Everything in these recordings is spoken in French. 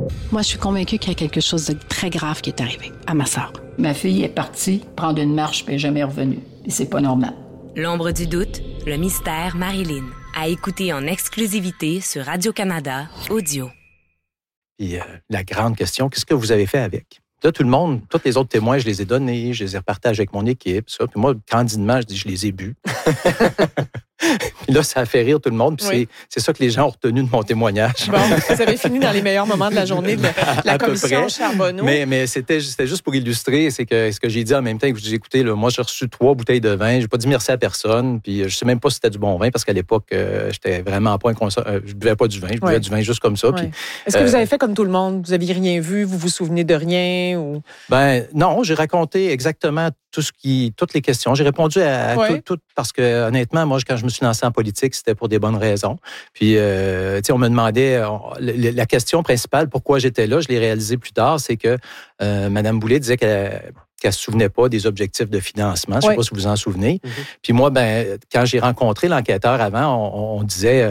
Moi, je suis convaincue qu'il y a quelque chose de très grave qui est arrivé à ma sœur. Ma fille est partie prendre une marche puis elle n'est jamais revenue. Et c'est pas normal. L'ombre du doute, le mystère Marilyn. À écouter en exclusivité sur Radio-Canada Audio. Puis la grande question, qu'est-ce que vous avez fait avec? Là, tout le monde, tous les autres témoins, je les ai donnés, je les ai repartagés avec mon équipe, ça. Puis moi, candidement, je dis, je les ai bu. Puis là, ça a fait rire tout le monde. Puis oui. c'est ça que les gens ont retenu de mon témoignage. Bon, vous avez fini dans les meilleurs moments de la journée de la commission Charbonneau. Mais c'était juste pour illustrer, c'est que ce que j'ai dit en même temps que j'ai écouté, là, moi, j'ai reçu 3 bouteilles de vin. J'ai pas dit merci à personne. Puis je sais même pas si c'était du bon vin parce qu'à l'époque, j'étais vraiment à point je buvais pas du vin. Je buvais du vin juste comme ça. Oui. Puis, est-ce que vous avez fait comme tout le monde? Vous aviez rien vu? Vous vous souvenez de rien? Ou... Ben non, j'ai raconté exactement toutes les questions. J'ai répondu à tout parce que honnêtement, moi, quand je me suis lancé en politique, c'était pour des bonnes raisons. Puis, on me demandait, la question principale, pourquoi j'étais là, je l'ai réalisé plus tard, c'est que Mme Boulay disait qu'elle ne se souvenait pas des objectifs de financement. Je ne sais pas si vous vous en souvenez. Mm-hmm. Puis moi, quand j'ai rencontré l'enquêteur avant, on disait...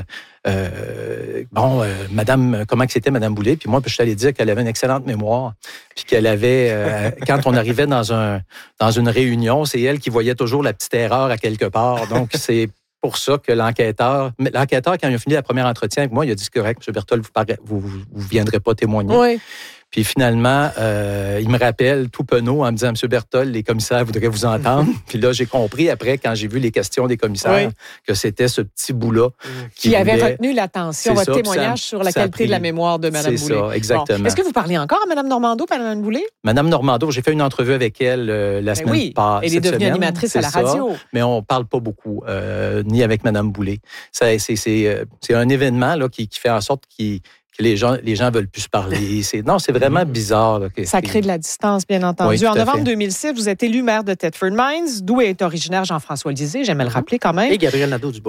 Madame, comment que c'était Madame Boulay? Puis moi, je suis allé dire qu'elle avait une excellente mémoire. Puis qu'elle avait, quand on arrivait dans une réunion, c'est elle qui voyait toujours la petite erreur à quelque part. Donc, c'est pour ça que l'enquêteur, quand il a fini la première entretien avec moi, il a dit, c'est correct, M. Berthold, vous viendrez pas témoigner. Oui. Puis finalement, il me rappelle tout penaud en me disant, M. Berthold, les commissaires voudraient vous entendre. Puis là, j'ai compris après, quand j'ai vu les questions des commissaires, que c'était ce petit bout-là qui avait retenu l'attention, votre témoignage sur la qualité de la mémoire de Mme Boulay. C'est ça, exactement. Bon. Est-ce que vous parlez encore à Mme Normando, à Mme Boulay? Mme Normando, j'ai fait une entrevue avec elle la semaine passée. Elle est devenue animatrice à la radio. Mais on ne parle pas beaucoup, ni avec Mme Boulay. C'est un événement là, qui fait en sorte que les gens veulent plus se parler. C'est vraiment bizarre. Là, ça crée de la distance, bien entendu. Oui, en novembre 2006, vous êtes élu maire de Thetford Mines, d'où est originaire Jean-François Lisée, j'aime le rappeler quand même. Et Gabriel Nadeau-Dubois.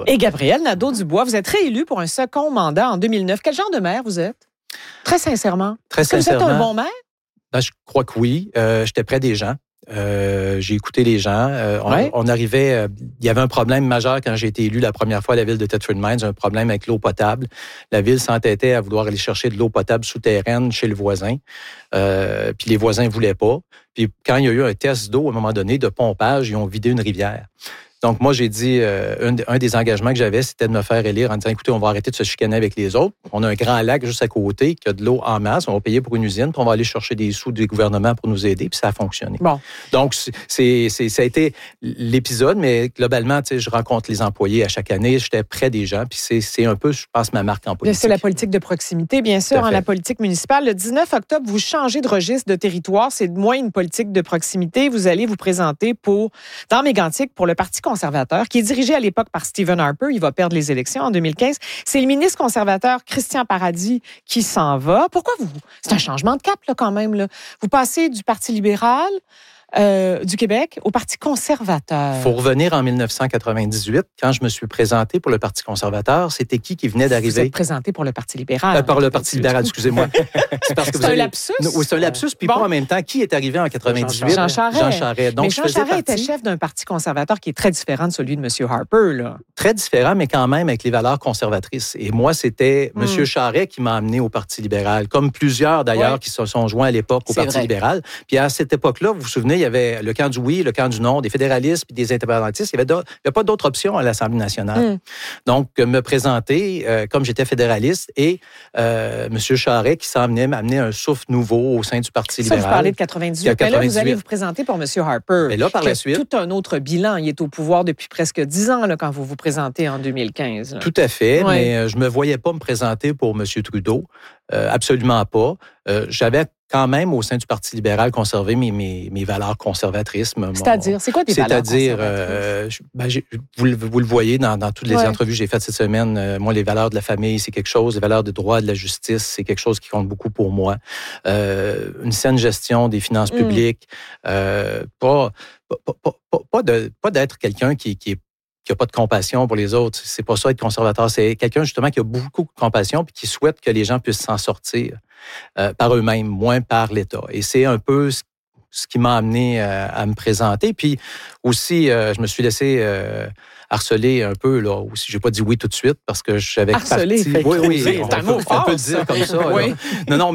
Vous êtes réélu pour un second mandat en 2009. Quel genre de maire vous êtes? Très sincèrement. Est-ce que vous êtes un bon maire? Je crois que oui. J'étais près des gens. J'ai écouté les gens. On arrivait... il y avait un problème majeur quand j'ai été élu la première fois à la ville de Thetford Mines, un problème avec l'eau potable. La ville s'entêtait à vouloir aller chercher de l'eau potable souterraine chez le voisin. Puis les voisins ne voulaient pas. Puis quand il y a eu un test d'eau, à un moment donné, de pompage, ils ont vidé une rivière. Donc, moi, j'ai dit, un des engagements que j'avais, c'était de me faire élire en disant, écoutez, on va arrêter de se chicaner avec les autres. On a un grand lac juste à côté qui a de l'eau en masse. On va payer pour une usine, puis on va aller chercher des sous du gouvernement pour nous aider, puis ça a fonctionné. Bon. Donc, ça a été l'épisode, mais globalement, je rencontre les employés à chaque année. J'étais près des gens, puis c'est un peu, je pense, ma marque en politique. C'est la politique de proximité, bien sûr, la politique municipale. Le 19 octobre, vous changez de registre de territoire. C'est moins une politique de proximité. Vous allez vous présenter dans Mégantic pour le Parti conservateur, qui est dirigé à l'époque par Stephen Harper. Il va perdre les élections en 2015. C'est le ministre conservateur Christian Paradis qui s'en va. Pourquoi c'est un changement de cap, là, quand même, là. Vous passez du Parti libéral du Québec au Parti conservateur. Il faut revenir en 1998. Quand je me suis présenté pour le Parti conservateur, c'était qui venait d'arriver? Vous êtes présenté pour le Parti libéral. Par le Parti libéral, excusez-moi. C'est un lapsus? Oui, c'est un lapsus. Puis pas en même temps. Qui est arrivé en 98? Jean Charest. Jean Charest. Donc, mais Jean Charest était chef d'un Parti conservateur qui est très différent de celui de M. Harper, là. Très différent, mais quand même avec les valeurs conservatrices. Et moi, c'était M. Charest qui m'a amené au Parti libéral, comme plusieurs, d'ailleurs, qui se sont joints à l'époque au Parti libéral. Puis à cette époque-là, vous vous souvenez, il y avait le camp du oui, le camp du non, des fédéralistes puis des indépendantistes. Il n'y avait pas d'autre option à l'Assemblée nationale. Donc, me présenter, comme j'étais fédéraliste, et M. Charest qui m'amener un souffle nouveau au sein du Parti libéral. Vous parlez de 98. Mais là, vous allez vous présenter pour M. Harper. Mais là, par la suite... tout un autre bilan. Il est au pouvoir depuis presque 10 ans là, quand vous vous présentez en 2015. Là. Tout à fait, mais je ne me voyais pas me présenter pour M. Trudeau. Absolument pas. J'avais quand même, au sein du Parti libéral, conservé mes valeurs conservatrices. C'est-à-dire, c'est quoi des valeurs conservatrices? Vous le voyez dans toutes les entrevues que j'ai faites cette semaine, moi, les valeurs de la famille, c'est quelque chose, les valeurs des droits, de la justice, c'est quelque chose qui compte beaucoup pour moi. Une saine gestion des finances publiques, pas d'être quelqu'un qui n'a pas de compassion pour les autres. C'est pas ça, être conservateur. C'est quelqu'un, justement, qui a beaucoup de compassion puis qui souhaite que les gens puissent s'en sortir par eux-mêmes, moins par l'État. Et c'est un peu ce qui m'a amené à me présenter. Puis aussi, je me suis laissé harceler un peu, là. Aussi, j'ai pas dit oui tout de suite parce que je savais harceler, oui, c'est un mot fort, on peut le dire comme ça. Oui. Non,